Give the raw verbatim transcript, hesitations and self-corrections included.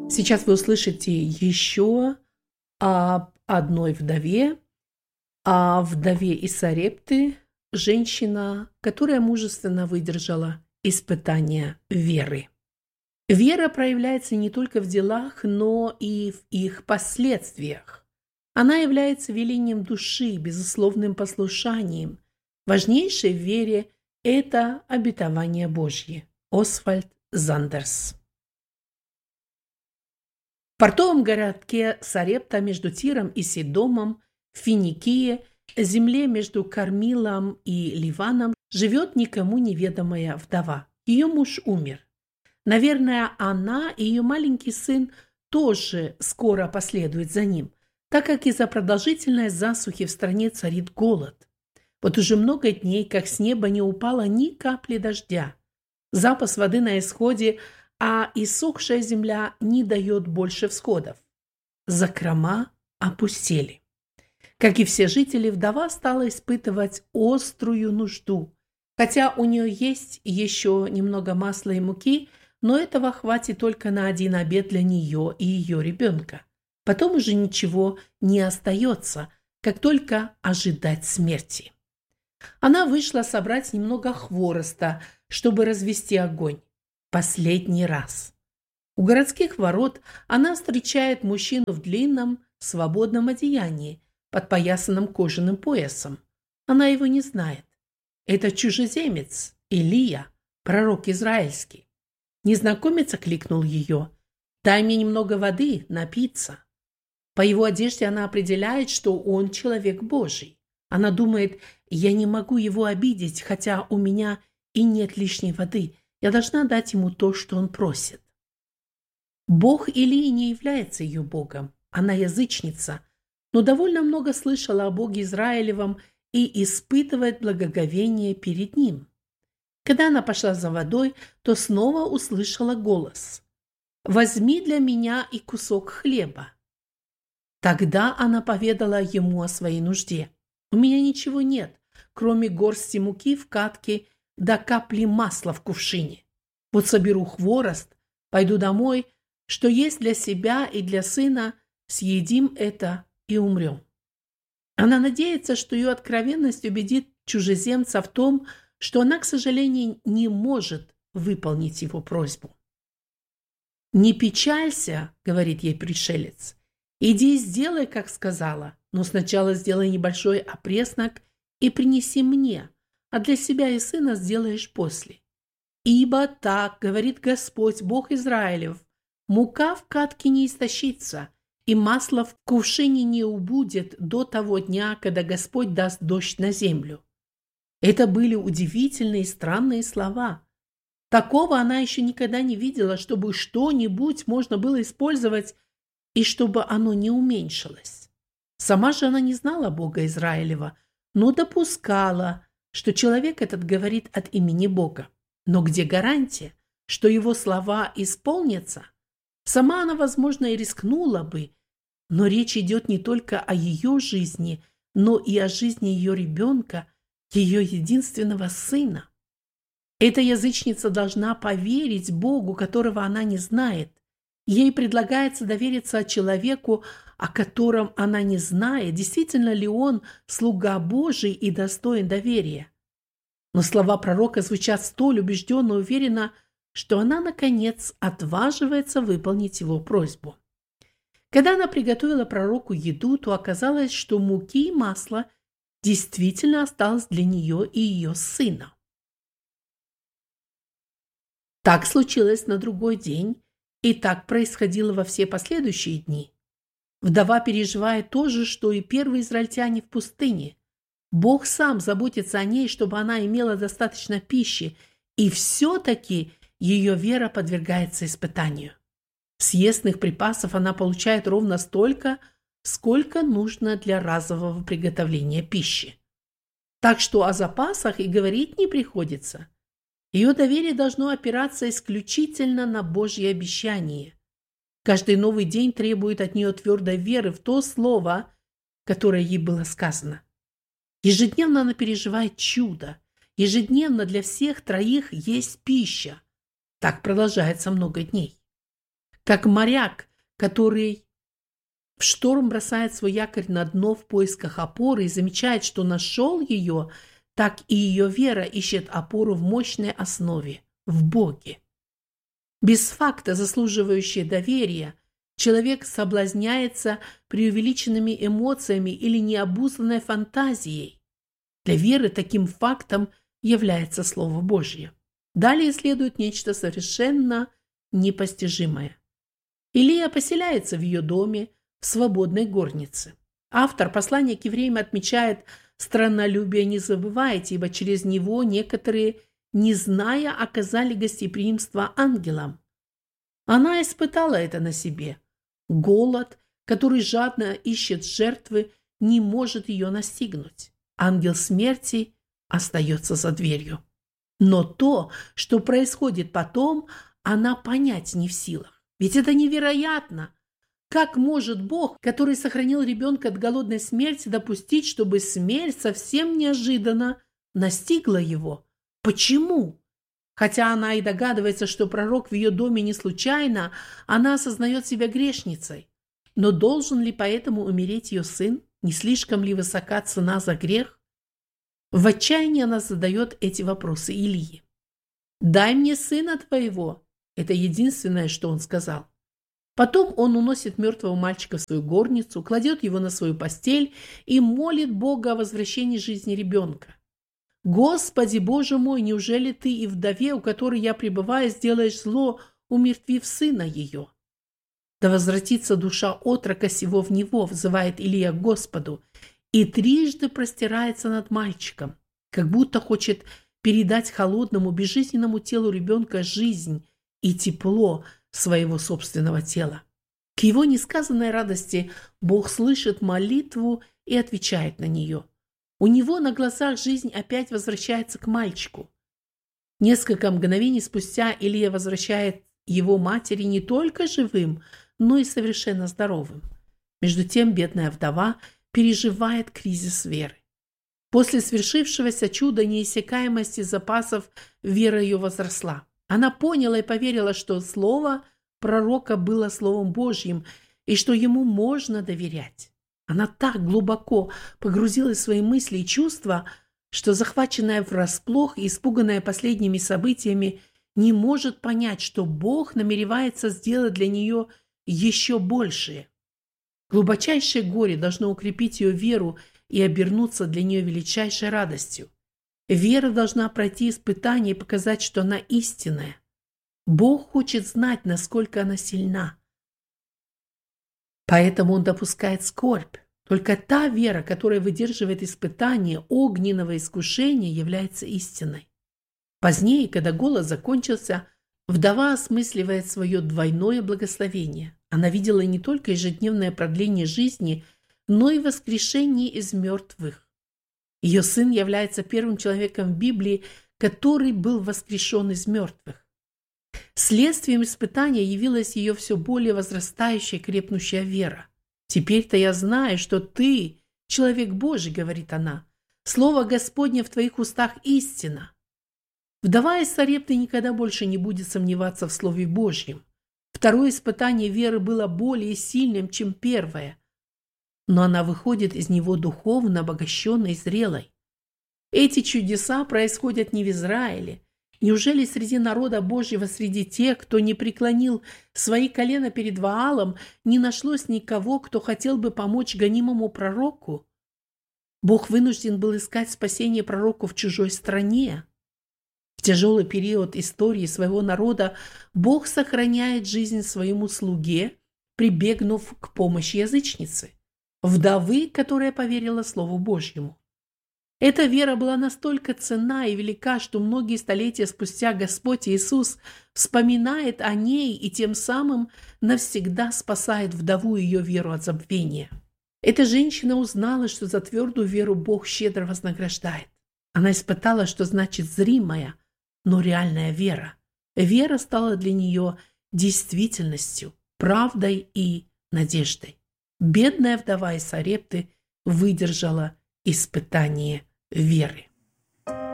Сейчас вы услышите еще об одной вдове, о вдове из Сарепты, женщина, которая мужественно выдержала испытания веры. Вера проявляется не только в делах, но и в их последствиях. Она является велением души, безусловным послушанием. Важнейшее в вере – это обетование Божье. Освальд Зандерс. В портовом городке Сарепта между Тиром и Сидомом, в Финикии, земле между Кармилом и Ливаном, живет никому неведомая вдова. Ее муж умер. Наверное, она и ее маленький сын тоже скоро последуют за ним, так как из-за продолжительной засухи в стране царит голод. Вот уже много дней, как с неба не упало ни капли дождя. Запас воды на исходе, а иссохшая земля не дает больше всходов. Закрома опустели. Как и все жители, вдова стала испытывать острую нужду. Хотя у нее есть еще немного масла и муки, но этого хватит только на один обед для нее и ее ребенка. Потом уже ничего не остается, как только ожидать смерти. Она вышла собрать немного хвороста, чтобы развести огонь. Последний раз. У городских ворот она встречает мужчину в длинном, свободном одеянии, подпоясанном кожаным поясом. Она его не знает. Это чужеземец, Илия, пророк израильский. Незнакомец окликнул ее. «Дай мне немного воды, напиться». По его одежде она определяет, что он человек Божий. Она думает, я не могу его обидеть, хотя у меня и нет лишней воды. Я должна дать ему то, что он просит. Бог Илии не является ее Богом. Она язычница, но довольно много слышала о Боге Израилевом и испытывает благоговение перед ним. Когда она пошла за водой, то снова услышала голос. «Возьми для меня и кусок хлеба». Тогда она поведала ему о своей нужде. «У меня ничего нет, кроме горсти муки в катке до капли масла в кувшине. Вот соберу хворост, пойду домой, что есть для себя и для сына, съедим это и умрем». Она надеется, что ее откровенность убедит чужеземца в том, что она, к сожалению, не может выполнить его просьбу. «Не печалься», — говорит ей пришелец, — «иди и сделай, как сказала, но сначала сделай небольшой опреснок и принеси мне, а для себя и сына сделаешь после. Ибо так, говорит Господь, Бог Израилев, мука в катке не истощится, и масло в кувшине не убудет до того дня, когда Господь даст дождь на землю». Это были удивительные и странные слова. Такого она еще никогда не видела, чтобы что-нибудь можно было использовать и чтобы оно не уменьшилось. Сама же она не знала Бога Израилева, но допускала, что человек этот говорит от имени Бога. Но где гарантия, что его слова исполнятся? Сама она, возможно, и рискнула бы, но речь идет не только о ее жизни, но и о жизни ее ребенка, ее единственного сына. Эта язычница должна поверить Богу, которого она не знает. Ей предлагается довериться человеку, о котором она не знает, действительно ли он слуга Божий и достоин доверия. Но слова пророка звучат столь убежденно и уверенно, что она, наконец, отваживается выполнить его просьбу. Когда она приготовила пророку еду, то оказалось, что муки и масла действительно осталось для нее и ее сына. Так случилось на другой день, и так происходило во все последующие дни. Вдова переживает то же, что и первые израильтяне в пустыне. Бог сам заботится о ней, чтобы она имела достаточно пищи, и все-таки ее вера подвергается испытанию. Съестных припасов она получает ровно столько, сколько нужно для разового приготовления пищи. Так что о запасах и говорить не приходится. Ее доверие должно опираться исключительно на Божье обещание. Каждый новый день требует от нее твердой веры в то слово, которое ей было сказано. Ежедневно она переживает чудо. Ежедневно для всех троих есть пища. Так продолжается много дней. Как моряк, который в шторм бросает свой якорь на дно в поисках опоры и замечает, что нашел ее, так и ее вера ищет опору в мощной основе, в Боге. Без факта, заслуживающего доверия, человек соблазняется преувеличенными эмоциями или необузданной фантазией. Для веры таким фактом является Слово Божье. Далее следует нечто совершенно непостижимое. Илия поселяется в ее доме, в свободной горнице. Автор послания к евреям отмечает: «Страннолюбие не забывайте, ибо через него некоторые, не зная, оказали гостеприимство ангелам». Она испытала это на себе. Голод, который жадно ищет жертвы, не может ее настигнуть. Ангел смерти остается за дверью. Но то, что происходит потом, она понять не в силах. Ведь это невероятно. Как может Бог, который сохранил ребенка от голодной смерти, допустить, чтобы смерть совсем неожиданно настигла его? Почему? Хотя она и догадывается, что пророк в ее доме не случайно, она осознает себя грешницей. Но должен ли поэтому умереть ее сын? Не слишком ли высока цена за грех? В отчаянии она задает эти вопросы Илии. «Дай мне сына твоего». Это единственное, что он сказал. Потом он уносит мертвого мальчика в свою горницу, кладет его на свою постель и молит Бога о возвращении жизни ребенка. «Господи, Боже мой, неужели ты и вдове, у которой я пребываю, сделаешь зло, умертвив сына ее?» «Да возвратится душа отрока сего в него», взывает Илия к Господу, и трижды простирается над мальчиком, как будто хочет передать холодному, безжизненному телу ребенка жизнь и тепло своего собственного тела. К его несказанной радости Бог слышит молитву и отвечает на нее. У него на глазах жизнь опять возвращается к мальчику. Несколько мгновений спустя Илия возвращает его матери не только живым, но и совершенно здоровым. Между тем бедная вдова переживает кризис веры. После свершившегося чуда неиссякаемости запасов вера ее возросла. Она поняла и поверила, что слово пророка было словом Божьим и что ему можно доверять. Она так глубоко погрузилась в свои мысли и чувства, что, захваченная врасплох и испуганная последними событиями, не может понять, что Бог намеревается сделать для нее еще большее. Глубочайшее горе должно укрепить ее веру и обернуться для нее величайшей радостью. Вера должна пройти испытание и показать, что она истинная. Бог хочет знать, насколько она сильна. Поэтому Он допускает скорбь. Только та вера, которая выдерживает испытание огненного искушения, является истинной. Позднее, когда голод закончился, вдова осмысливает свое двойное благословение. Она видела не только ежедневное продление жизни, но и воскрешение из мертвых. Ее сын является первым человеком в Библии, который был воскрешен из мертвых. Следствием испытания явилась ее все более возрастающая, крепнущая вера. «Теперь-то я знаю, что ты, человек Божий, — говорит она, — слово Господне в твоих устах истина». Вдова из Сарепты никогда больше не будет сомневаться в Слове Божьем. Второе испытание веры было более сильным, чем первое, но она выходит из него духовно обогащенной и зрелой. Эти чудеса происходят не в Израиле. Неужели среди народа Божьего, среди тех, кто не преклонил свои колена перед Ваалом, не нашлось никого, кто хотел бы помочь гонимому пророку? Бог вынужден был искать спасение пророку в чужой стране. В тяжелый период истории своего народа Бог сохраняет жизнь своему слуге, прибегнув к помощи язычницы, вдовы, которая поверила Слову Божьему. Эта вера была настолько ценна и велика, что многие столетия спустя Господь Иисус вспоминает о ней и тем самым навсегда спасает вдову и ее веру от забвения. Эта женщина узнала, что за твердую веру Бог щедро вознаграждает. Она испытала, что значит зримая, но реальная вера. Вера стала для нее действительностью, правдой и надеждой. Бедная вдова из Сарепты выдержала испытание веры.